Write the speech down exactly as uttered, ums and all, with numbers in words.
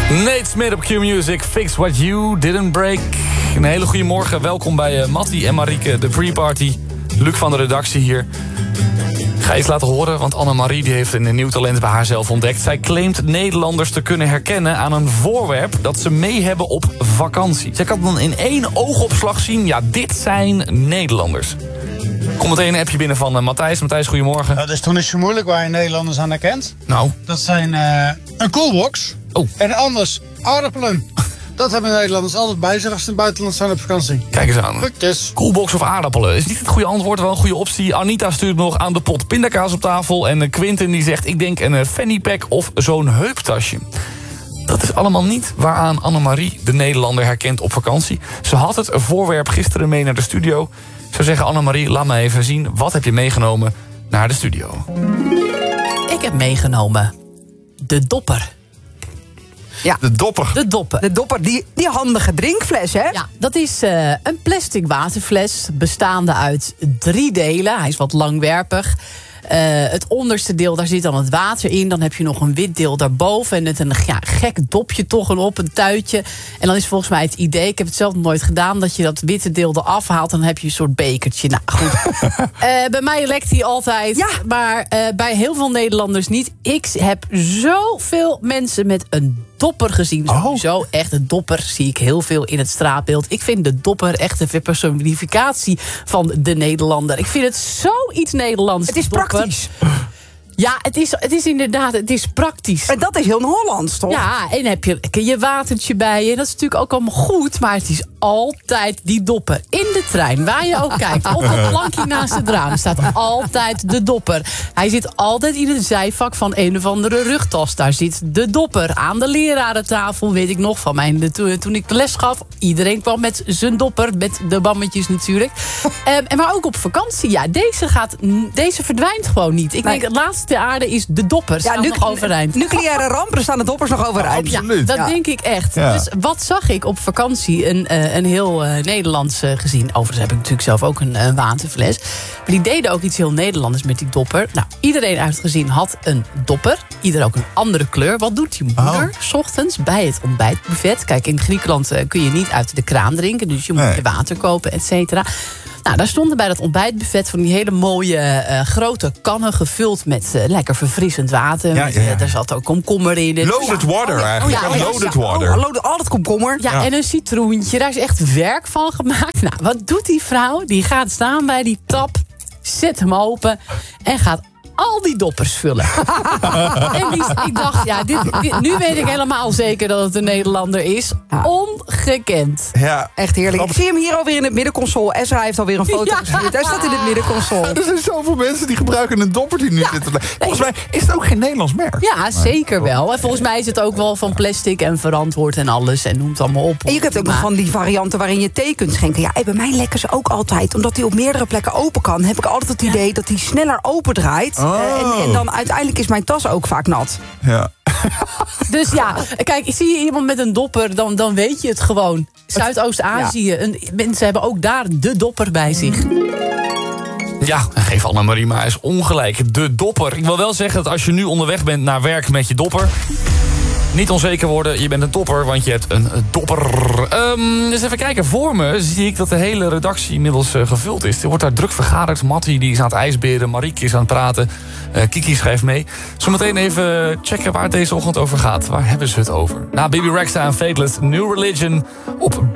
Nate Smith op Q-Music, Fix What You Didn't Break. Een hele goede morgen, welkom bij uh, Mattie en Marieke, de pre-party. Luc van de redactie hier. Ik ga iets laten horen, want Annemarie die heeft een nieuw talent bij haarzelf ontdekt. Zij claimt Nederlanders te kunnen herkennen aan een voorwerp dat ze mee hebben op vakantie. Zij kan dan in één oogopslag zien, ja, dit zijn Nederlanders. Komt meteen een appje binnen van uh, Matthijs. Matthijs, goedemorgen. Dat is toch niet zo moeilijk waar je Nederlanders aan herkent? Nou? Dat zijn uh, een koelbox oh. en anders aardappelen. Dat hebben Nederlanders altijd bij zich als ze in het buitenland zijn op vakantie. Kijk eens aan. Groetjes. Koelbox of aardappelen. Is niet het goede antwoord, wel een goede optie. Anita stuurt nog aan de pot pindakaas op tafel. En Quinten die zegt, ik denk een fanny pack of zo'n heuptasje. Dat is allemaal niet waaraan Annemarie de Nederlander herkent op vakantie. Ze had het voorwerp gisteren mee naar de studio. Ik zou zeggen, Annemarie, laat me even zien. Wat heb je meegenomen naar de studio? Ik heb meegenomen de dopper. Ja. De dopper. De dopper. De dopper, die, die handige drinkfles, hè? Ja, dat is uh, een plastic waterfles bestaande uit drie delen. Hij is wat langwerpig. Uh, het onderste deel, daar zit dan het water in. Dan heb je nog een wit deel daarboven. En het een ja, gek dopje toch erop, een tuitje. En dan is volgens mij het idee, ik heb het zelf nog nooit gedaan, dat je dat witte deel eraf haalt. Dan heb je een soort bekertje. Nou goed. uh, bij mij lekt hij altijd. Ja. Maar uh, bij heel veel Nederlanders niet. Ik heb zoveel mensen met een dopper gezien. Sowieso, oh. echt een dopper zie ik heel veel in het straatbeeld. Ik vind de dopper echt een verpersonificatie van de Nederlander. Ik vind het zoiets Nederlands. Het is dopper. praktisch. Ja, het is, het is inderdaad, het is praktisch. En dat is heel Hollands, toch? Ja, en dan heb je je watertje bij je. Dat is natuurlijk ook allemaal goed, maar het is altijd die dopper. In de trein, waar je ook kijkt. Op het plankje naast het raam staat altijd de dopper. Hij zit altijd in het zijvak van een of andere rugtas. Daar zit de dopper. Aan de lerarentafel, weet ik nog van mij. Toen, toen ik de les gaf, iedereen kwam met zijn dopper. Met de bammetjes natuurlijk. um, en maar ook op vakantie, ja. Deze, gaat, deze verdwijnt gewoon niet. Ik nee. denk, het laatste de aarde is de dopper. Ja, Staan nu, nog overeind. Nucleaire rampen staan de doppers nog overeind. Ja, dat ja. denk ik echt. Ja. Dus wat zag ik op vakantie? Een, uh, een heel uh, Nederlands uh, gezien. Overigens heb ik natuurlijk zelf ook een uh, waterfles. Maar die deden ook iets heel Nederlands met die dopper. Nou, iedereen uit het gezin had een dopper. Ieder ook een andere kleur. Wat doet die moeder? Oh. 's Ochtends bij het ontbijtbuffet. Kijk, in Griekenland uh, kun je niet uit de kraan drinken. Dus je moet nee. je water kopen, et cetera. Nou, daar stonden bij dat ontbijtbuffet van die hele mooie uh, grote kannen gevuld met uh, lekker verfrissend water. Ja, ja, ja. Daar zat ook komkommer in. Loaded ja. water eigenlijk. Oh, ja, loaded ja. water. Oh, loaded, altijd komkommer. Ja, ja, en een citroentje. Daar is echt werk van gemaakt. Nou, wat doet die vrouw? Die gaat staan bij die tap, zet hem open en gaat al die doppers vullen. En die, ik dacht, ja, dit, dit, nu weet ik helemaal zeker dat het een Nederlander is. Ja. Ongekend. Ja. Echt heerlijk. Ik zie hem hier alweer in het middenconsole. Ezra heeft alweer een foto ja. gestuurd. Hij staat in het middenconsole. Ja, er zijn zoveel mensen die gebruiken een dopper die nu ja. zitten. Volgens mij is het ook geen Nederlands merk. Ja, maar zeker wel. En volgens mij is het ook wel van plastic en verantwoord en alles. En noem het allemaal op. En je hebt ook nog van die varianten waarin je thee kunt schenken. Ja, bij mij lekken ze ook altijd. Omdat hij op meerdere plekken open kan, heb ik altijd het idee ja. dat hij sneller open draait. Oh. En, en dan uiteindelijk is mijn tas ook vaak nat. Ja. Dus ja, kijk, zie je iemand met een dopper, dan, dan weet je het gewoon. Zuidoost-Azië, ja. mensen hebben ook daar de dopper bij zich. Ja, geef Annemarie maar eens ongelijk. De dopper. Ik wil wel zeggen dat als je nu onderweg bent naar werk met je dopper, niet onzeker worden, je bent een topper, want je hebt een dopper. Um, dus even kijken, voor me zie ik dat de hele redactie inmiddels uh, gevuld is. Er wordt daar druk vergaderd. Mattie die is aan het ijsberen, Marieke is aan het praten. Uh, Kiki schrijft mee. Zometeen even checken waar het deze ochtend over gaat. Waar hebben ze het over? Nou, Baby Rexha en Fateless, New Religion op